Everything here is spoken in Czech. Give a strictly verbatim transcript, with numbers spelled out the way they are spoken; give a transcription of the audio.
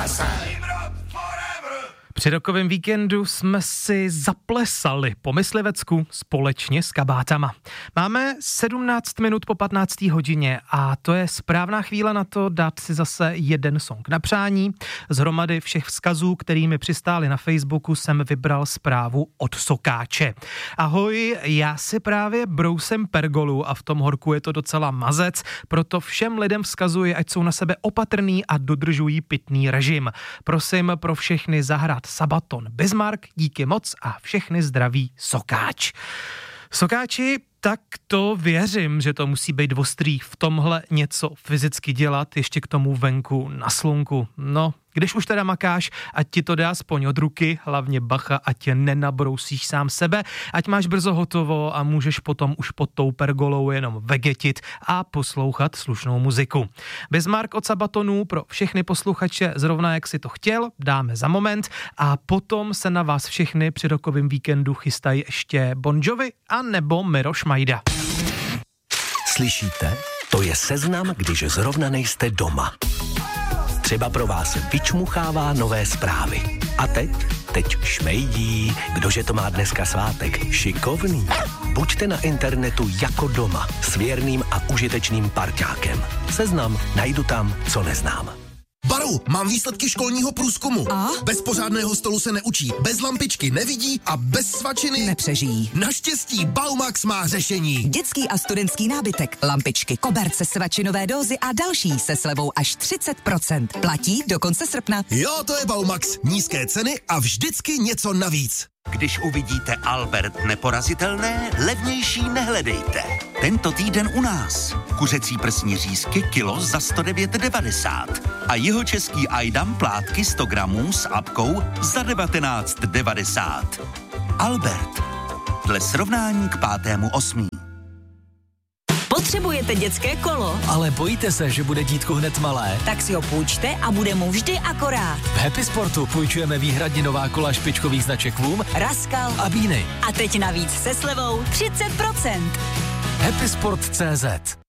Při rokovém víkendu jsme si zaplesali po Myslivecku společně s kabátama. Máme sedmnáct minut po patnácté hodině a to je správná chvíle na to dát si zase jeden song na přání. Z hromady všech vzkazů, kterými přistáli na Facebooku, jsem vybral zprávu od Sokáče. Ahoj, já si právě brousem pergolu a v tom horku je to docela mazec, proto všem lidem vzkazuji, ať jsou na sebe opatrný a dodržují pitný režim. Prosím pro všechny zahrát Sabaton Bismarck, díky moc a všechny zdraví Sokáč. Sokáči, tak to věřím, že to musí být ostrý v tomhle něco fyzicky dělat, ještě k tomu venku na slunku. No, když už teda makáš, ať ti to dá aspoň od ruky, hlavně bacha, ať tě nenabrousíš sám sebe, ať máš brzo hotovo a můžeš potom už pod tou pergolou jenom vegetit a poslouchat slušnou muziku. Bismarck od Sabatonu pro všechny posluchače zrovna jak si to chtěl, dáme za moment a potom se na vás všechny při rokovém víkendu chystají ještě Bon Jovi a nebo Miroš Majda. Slyšíte? To je seznam, když zrovna nejste doma. Třeba pro vás vyčmuchává nové zprávy. A teď? Teď šmejdí. Kdože to má dneska svátek? Šikovný. Buďte na internetu jako doma s věrným a užitečným parťákem. Seznam najdu tam, co neznám. Baru, mám výsledky školního průzkumu. A? Bez pořádného stolu se neučí, bez lampičky nevidí a bez svačiny nepřežijí. Naštěstí Baumax má řešení. Dětský a studentský nábytek, lampičky, koberce, svačinové dózy a další se slevou až třicet procent. Platí do konce srpna. Jo, to je Baumax. Nízké ceny a vždycky něco navíc. Když uvidíte Albert neporazitelné, levnější nehledejte. Tento týden u nás. Kuřecí prsní řízky kilo za sto devět devadesát a jihočeský Ajdam plátky sto gramů s apkou za devatenáct devadesát. Albert. Dle srovnání k pátému osmí. Potřebujete dětské kolo? Ale bojíte se, že bude dítku hned malé? Tak si ho půjčte a bude mu vždy akorát. V Happy Sportu půjčujeme výhradně nová kola špičkových značek Vum, Raskal a Bíny. A teď navíc se slevou třicet procent. Happy Sport tečka cé zet